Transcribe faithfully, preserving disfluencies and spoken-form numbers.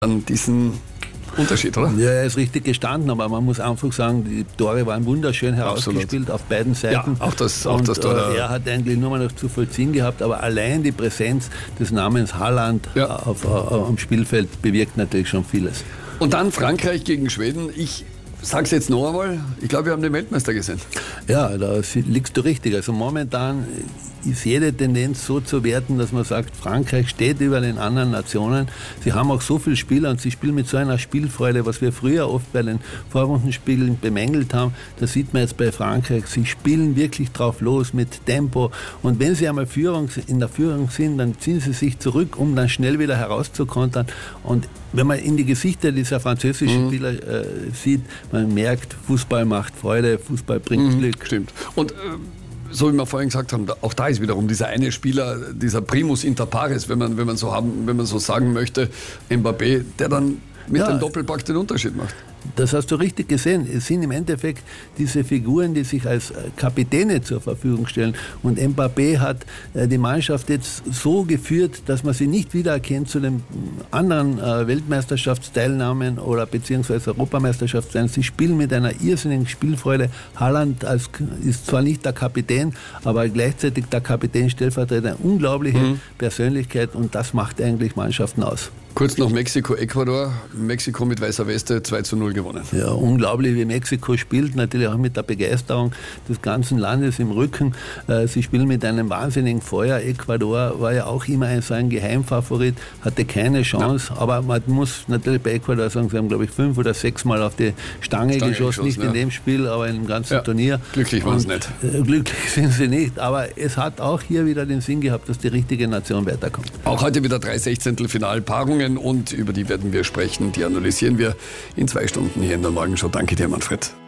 an diesen Unterschied, oder? Ja, er ist richtig gestanden, aber man muss einfach sagen, die Tore waren wunderschön herausgespielt. Absolut. Auf beiden Seiten. Ja, auch das, auch und, das Tor. Äh, er hat eigentlich nur mal noch zu vollziehen gehabt, aber allein die Präsenz des Namens Haaland ja. auf, auf, am Spielfeld bewirkt natürlich schon vieles. Und dann Frankreich gegen Schweden. Ich sag's jetzt noch einmal, ich glaube, wir haben den Weltmeister gesehen. Ja, da liegst du richtig. Also momentan ist jede Tendenz so zu werten, dass man sagt, Frankreich steht über den anderen Nationen. Sie haben auch so viele Spieler und sie spielen mit so einer Spielfreude, was wir früher oft bei den Vorrundenspielen bemängelt haben. Das sieht man jetzt bei Frankreich. Sie spielen wirklich drauf los mit Tempo. Und wenn sie einmal Führung, in der Führung sind, dann ziehen sie sich zurück, um dann schnell wieder herauszukontern. Und wenn man in die Gesichter dieser französischen mhm. Spieler äh, sieht, man merkt, Fußball macht Freude, Fußball bringt mhm, Glück. Stimmt. Und äh, so wie wir vorhin gesagt haben, auch da ist wiederum dieser eine Spieler, dieser Primus inter pares, wenn man, wenn man so haben, wenn man so sagen möchte, Mbappé, der dann mit ja, dem Doppelpack den Unterschied macht. Das hast du richtig gesehen. Es sind im Endeffekt diese Figuren, die sich als Kapitäne zur Verfügung stellen. Und Mbappé hat die Mannschaft jetzt so geführt, dass man sie nicht wiedererkennt zu den anderen Weltmeisterschaftsteilnahmen oder beziehungsweise Europameisterschaftsteilnahmen. Sie spielen mit einer irrsinnigen Spielfreude. Haaland als, ist zwar nicht der Kapitän, aber gleichzeitig der Kapitän stellvertreter eine unglaubliche mhm. Persönlichkeit und das macht eigentlich Mannschaften aus. Kurz noch Mexiko, Ecuador. Mexiko mit weißer Weste zwei zu null gewonnen. Ja, unglaublich, wie Mexiko spielt. Natürlich auch mit der Begeisterung des ganzen Landes im Rücken. Sie spielen mit einem wahnsinnigen Feuer. Ecuador war ja auch immer ein, so ein Geheimfavorit, hatte keine Chance. Ja. Aber man muss natürlich bei Ecuador sagen, sie haben, glaube ich, fünf oder sechs Mal auf die Stange, Stange geschossen. geschossen. Nicht ja. in dem Spiel, aber im ganzen ja. Turnier. Glücklich waren sie nicht. Äh, glücklich sind sie nicht. Aber es hat auch hier wieder den Sinn gehabt, dass die richtige Nation weiterkommt. Auch heute wieder drei Sechzehntelfinalpaarungen. Und über die werden wir sprechen, die analysieren wir in zwei Stunden hier in der Morgenshow. Danke dir, Manfred.